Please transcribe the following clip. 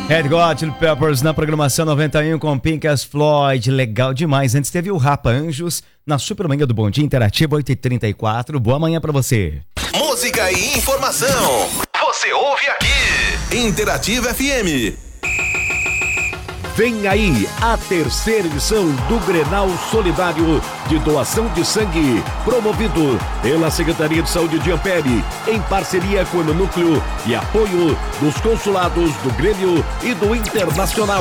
Red Hot Chili Peppers na programação 91 com Pink as Floyd, legal demais. Antes teve o Rapa Anjos na Supermanhã do Bom Dia Interativo 8h34. Boa manhã pra você. Música e informação, você ouve aqui. Interativa FM. Vem aí a terceira edição do Grenal Solidário de doação de sangue, promovido pela Secretaria de Saúde de Ampere, em parceria com o Núcleo e apoio dos consulados do Grêmio e do Internacional.